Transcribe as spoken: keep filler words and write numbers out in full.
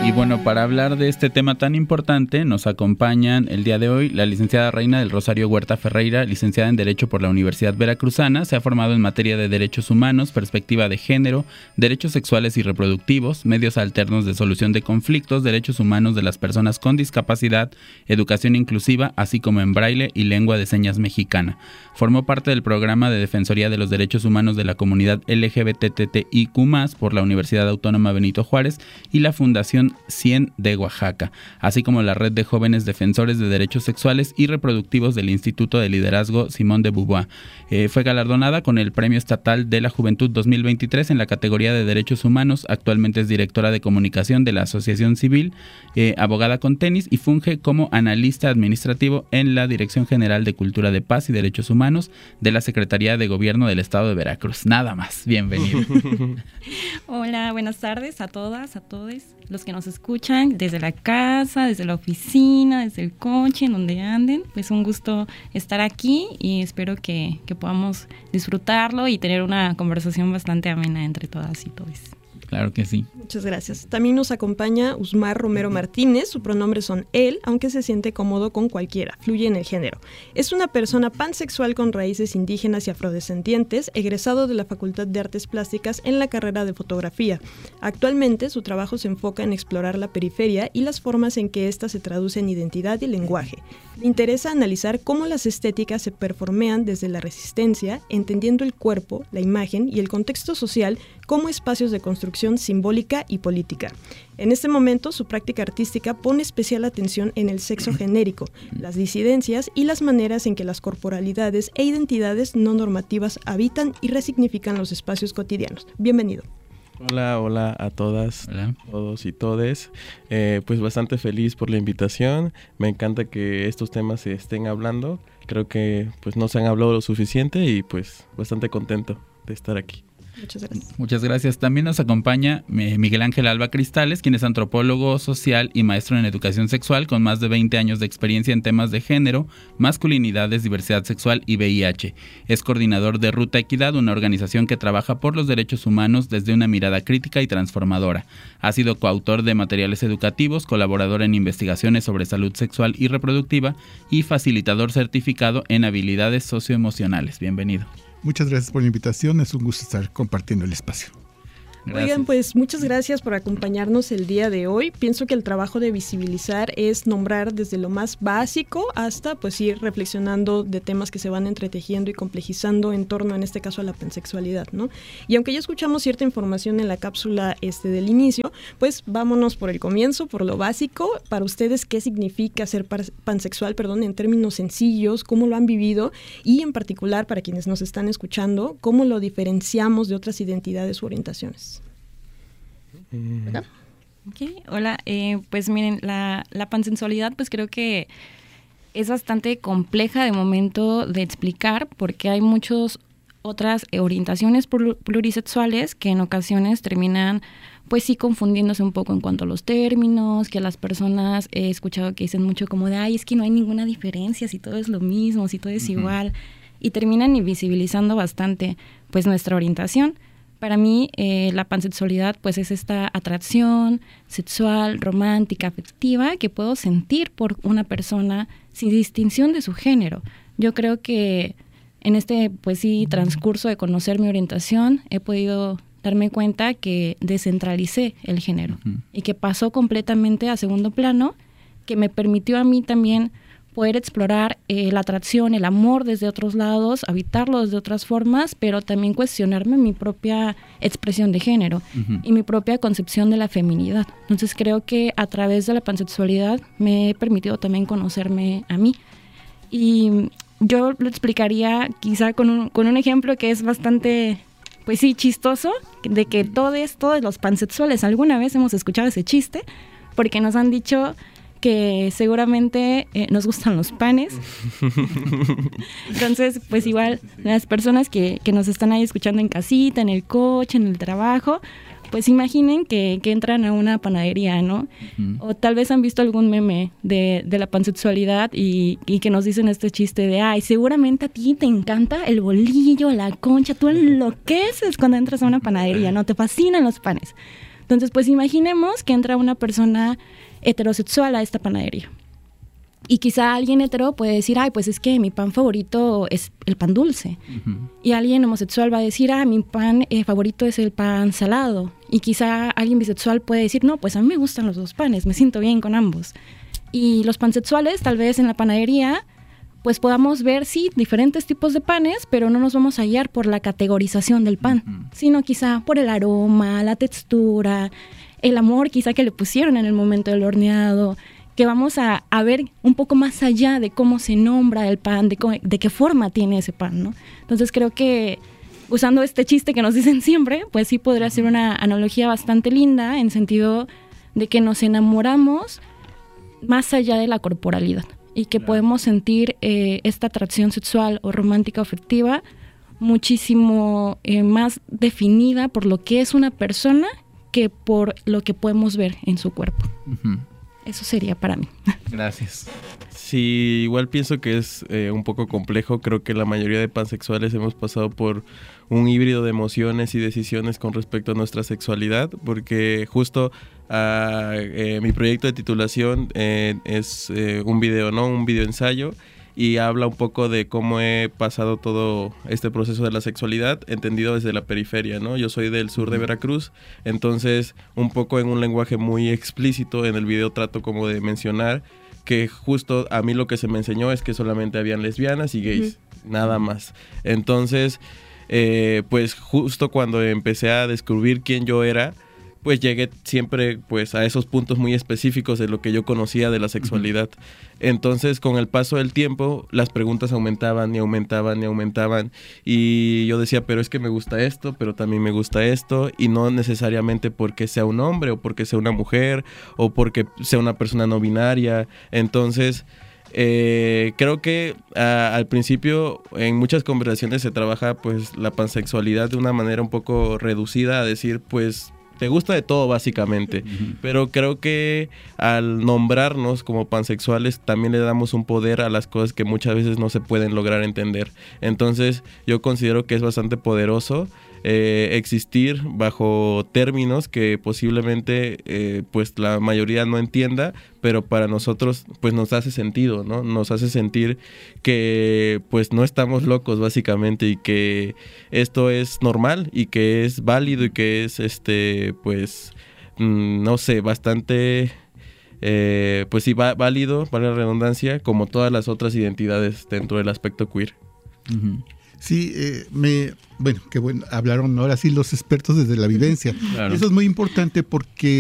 Y bueno, para hablar de este tema tan importante, nos acompañan el día de hoy la licenciada Reina del Rosario Huerta Ferreira, licenciada en Derecho por la Universidad Veracruzana. Se ha formado en materia de derechos humanos, perspectiva de género, derechos sexuales y reproductivos, medios alternos de solución de conflictos, derechos humanos de las personas con discapacidad, educación inclusiva, así como en braille y lengua de señas mexicana. Formó parte del programa de Defensoría de los Derechos Humanos de la Comunidad L G B T T I Q más, por la Universidad Autónoma Benito Juárez y la Fundación cien de Oaxaca, así como la Red de Jóvenes Defensores de Derechos Sexuales y Reproductivos del Instituto de Liderazgo Simón de Beauvoir. Eh, fue galardonada con el Premio Estatal de la Juventud dos mil veintitrés en la categoría de Derechos Humanos. Actualmente es directora de comunicación de la Asociación Civil, eh, abogada con tenis, y funge como analista administrativo en la Dirección General de Cultura de Paz y Derechos Humanos de la Secretaría de Gobierno del Estado de Veracruz. Nada más, bienvenido. Hola, buenas tardes a todas, a todos los que nos escuchan desde la casa, desde la oficina, desde el coche, en donde anden. Pues un gusto estar aquí y espero que, que podamos disfrutarlo y tener una conversación bastante amena entre todas y todos. Claro que sí. Muchas gracias. También nos acompaña Usmar Romero Martínez. Sus pronombres son él, aunque se siente cómodo con cualquiera. Fluye en el género. Es una persona pansexual con raíces indígenas y afrodescendientes, egresado de la Facultad de Artes Plásticas en la carrera de fotografía. Actualmente su trabajo se enfoca en explorar la periferia y las formas en que ésta se traduce en identidad y lenguaje. Le interesa analizar cómo las estéticas se performean desde la resistencia, entendiendo el cuerpo, la imagen y el contexto social como espacios de construcción simbólica y política. En este momento, su práctica artística pone especial atención en el sexo genérico, las disidencias y las maneras en que las corporalidades e identidades no normativas habitan y resignifican los espacios cotidianos. Bienvenido. Hola, hola a todas, hola. Todos y todes. Eh, pues bastante feliz por la invitación. Me encanta que estos temas se estén hablando. Creo que pues no se han hablado lo suficiente y pues bastante contento de estar aquí. Muchas gracias. Muchas gracias. También nos acompaña Miguel Ángel Alba Cristales, quien es antropólogo social y maestro en educación sexual con más de veinte años de experiencia en temas de género, masculinidades, diversidad sexual y V I H. Es coordinador de Ruta Equidad, una organización que trabaja por los derechos humanos desde una mirada crítica y transformadora. Ha sido coautor de materiales educativos, colaborador en investigaciones sobre salud sexual y reproductiva y facilitador certificado en habilidades socioemocionales. Bienvenido. Muchas gracias por la invitación, es un gusto estar compartiendo el espacio. Gracias. Oigan, pues muchas gracias por acompañarnos el día de hoy. Pienso que el trabajo de visibilizar es nombrar desde lo más básico hasta pues ir reflexionando de temas que se van entretejiendo y complejizando en torno, en este caso, a la pansexualidad, ¿no? Y aunque ya escuchamos cierta información en la cápsula este del inicio, pues vámonos por el comienzo, por lo básico. Para ustedes, ¿qué significa ser pansexual, perdón, en términos sencillos? ¿Cómo lo han vivido? Y en particular, para quienes nos están escuchando, ¿cómo lo diferenciamos de otras identidades u orientaciones? ¿Hola? Okay, hola, eh, pues miren, la, la pansensualidad pues creo que es bastante compleja de momento de explicar porque hay muchas otras orientaciones plurisexuales que en ocasiones terminan pues sí confundiéndose un poco en cuanto a los términos, que las personas he escuchado que dicen mucho como de ay, es que no hay ninguna diferencia, si todo es lo mismo, si todo es uh-huh. igual, y terminan invisibilizando bastante pues nuestra orientación. Para mí, eh, la pansexualidad pues es esta atracción sexual, romántica, afectiva que puedo sentir por una persona sin distinción de su género. Yo creo que en este pues sí transcurso de conocer mi orientación he podido darme cuenta que descentralicé el género uh-huh. y que pasó completamente a segundo plano, que me permitió a mí también poder explorar eh, la atracción, el amor desde otros lados, habitarlo desde otras formas, pero también cuestionarme mi propia expresión de género uh-huh. y mi propia concepción de la feminidad. Entonces creo que a través de la pansexualidad me he permitido también conocerme a mí. Y yo lo explicaría quizá con un, con un ejemplo que es bastante, pues sí, chistoso, de que todos, todos los pansexuales alguna vez hemos escuchado ese chiste, porque nos han dicho que seguramente eh, nos gustan los panes. Entonces, pues igual las personas que, que nos están ahí escuchando en casita, en el coche, en el trabajo, pues imaginen que, que entran a una panadería, ¿no? Uh-huh. O tal vez han visto algún meme de, de la pansexualidad y, y que nos dicen este chiste de ay, seguramente a ti te encanta el bolillo, la concha, tú enloqueces cuando entras a una panadería, ¿no? Te fascinan los panes. Entonces, pues imaginemos que entra una persona heterosexual a esta panadería. Y quizá alguien hetero puede decir, ay, pues es que mi pan favorito es el pan dulce. Uh-huh. Y alguien homosexual va a decir, ah, mi pan eh, favorito es el pan salado. Y quizá alguien bisexual puede decir, no, pues a mí me gustan los dos panes, me siento bien con ambos. Y los pansexuales, tal vez en la panadería, pues podamos ver, sí, diferentes tipos de panes, pero no nos vamos a guiar por la categorización del pan, uh-huh. sino quizá por el aroma, la textura, el amor quizá que le pusieron en el momento del horneado, que vamos a, a ver un poco más allá de cómo se nombra el pan, de, cómo, de qué forma tiene ese pan, ¿no? Entonces creo que usando este chiste que nos dicen siempre, pues sí podría ser una analogía bastante linda en sentido de que nos enamoramos más allá de la corporalidad y que claro. podemos sentir eh, esta atracción sexual o romántica o afectiva muchísimo eh, más definida por lo que es una persona que por lo que podemos ver en su cuerpo. Uh-huh. Eso sería para mí. Gracias. Sí, igual pienso que es eh, un poco complejo. Creo que la mayoría de pansexuales hemos pasado por un híbrido de emociones y decisiones con respecto a nuestra sexualidad, porque justo uh, eh, mi proyecto de titulación eh, es eh, un video, ¿no? Un video ensayo. Y habla un poco de cómo he pasado todo este proceso de la sexualidad, entendido desde la periferia, ¿no? Yo soy del sur de Veracruz, entonces un poco en un lenguaje muy explícito en el video trato como de mencionar que justo a mí lo que se me enseñó es que solamente habían lesbianas y gays, uh-huh. nada más. Entonces, eh, pues justo cuando empecé a descubrir quién yo era, pues llegué siempre pues a esos puntos muy específicos de lo que yo conocía de la sexualidad. Uh-huh. Entonces, con el paso del tiempo, las preguntas aumentaban y aumentaban y aumentaban. Y yo decía, pero es que me gusta esto, pero también me gusta esto. Y no necesariamente porque sea un hombre o porque sea una mujer o porque sea una persona no binaria. Entonces, eh, creo que a, al principio en muchas conversaciones se trabaja pues la pansexualidad de una manera un poco reducida a decir, pues, te gusta de todo básicamente, uh-huh. pero creo que al nombrarnos como pansexuales también le damos un poder a las cosas que muchas veces no se pueden lograr entender. Entonces yo considero que es bastante poderoso eh, existir bajo términos que posiblemente eh, pues la mayoría no entienda, pero para nosotros pues nos hace sentido, ¿no? Nos hace sentir que pues no estamos locos básicamente y que esto es normal y que es válido y que es este pues mmm, no sé, bastante eh, pues sí, va, válido, vale la redundancia, como todas las otras identidades dentro del aspecto queer. Uh-huh. Sí, eh, me, bueno, que bueno, hablaron ahora sí los expertos desde la vivencia. Claro. Eso es muy importante porque